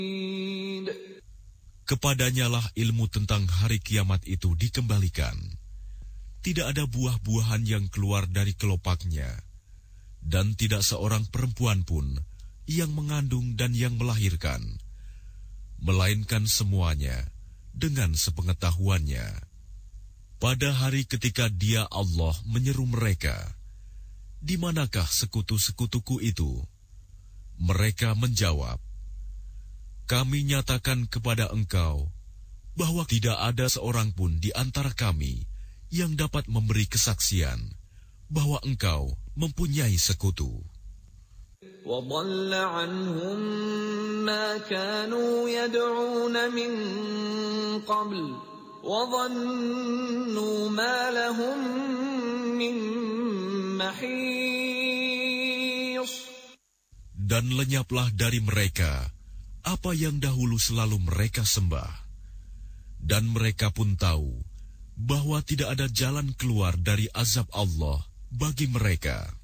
Kepadanyalah ilmu tentang hari kiamat itu dikembalikan. Tidak ada buah-buahan yang keluar dari kelopaknya, dan tidak seorang perempuan pun yang mengandung dan yang melahirkan, melainkan semuanya dengan sepengetahuannya. Pada hari ketika Dia Allah menyeru mereka, "Di manakah sekutu-sekutuku itu?" Mereka menjawab, "Kami nyatakan kepada engkau bahwa tidak ada seorang pun di antara kami yang dapat memberi kesaksian bahwa engkau mempunyai sekutu." وَضَلَّ عَنْهُمْ مَا كَانُوا يَدْعُونَ مِنْ قَبْلُ وَظَنُّوا مَا لَهُمْ مِنْ مَحِيصٍ. Dan lenyaplah dari mereka apa yang dahulu selalu mereka sembah, dan mereka pun tahu bahwa tidak ada jalan keluar dari azab Allah bagi mereka.